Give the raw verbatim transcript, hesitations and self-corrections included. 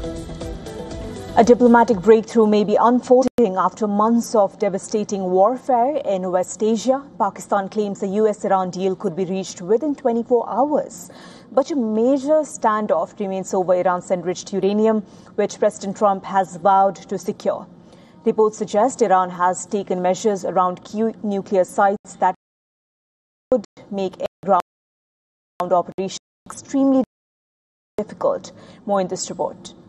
A diplomatic breakthrough may be unfolding after months of devastating warfare in West Asia. Pakistan claims the U S-Iran deal could be reached within twenty-four hours. But a major standoff remains over Iran's enriched uranium, which President Trump has vowed to secure. Reports suggest Iran has taken measures around key nuclear sites that could make air-ground operations extremely difficult. More in this report.